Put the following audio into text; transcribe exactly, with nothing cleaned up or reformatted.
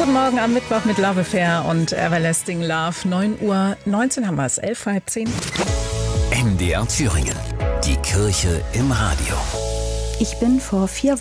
Guten Morgen am Mittwoch mit Love Affair und Everlasting Love. neun Uhr neunzehn haben wir es, elf, halb zehn. M D R Thüringen, die Kirche im Radio. Ich bin vor vier